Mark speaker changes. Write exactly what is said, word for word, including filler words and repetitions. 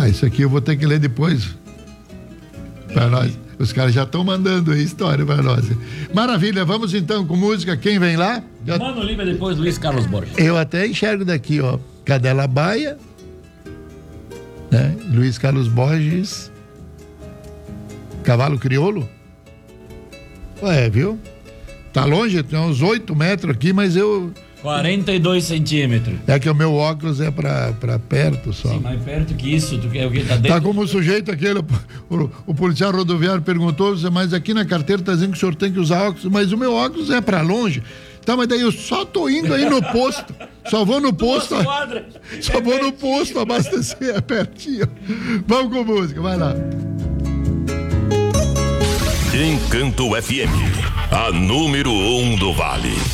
Speaker 1: Ah, isso aqui eu vou ter que ler depois para nós. Os caras já estão mandando aí história para nós. Maravilha, vamos então com música. Quem vem lá? Já...
Speaker 2: Mano Lima, depois Luiz Carlos Borges.
Speaker 1: Eu até enxergo daqui, ó. Cadela Baia, né? Luiz Carlos Borges, Cavalo Crioulo. Ué, viu? Tá longe, tem uns oito metros aqui, mas eu...
Speaker 2: quarenta e dois centímetros.
Speaker 1: É que o meu óculos é pra, pra perto só.
Speaker 2: Sim, mais perto que isso, tu quer o que tá dentro?
Speaker 1: Tá como o sujeito aquele, o, o policial rodoviário perguntou, mas aqui na carteira tá dizendo que o senhor tem que usar óculos, mas o meu óculos é pra longe. Tá, mas daí eu só tô indo aí no posto, só vou no posto, só vou no posto abastecer, é pertinho. Vamos com música, vai lá.
Speaker 3: Encanto F M, a número um do Vale.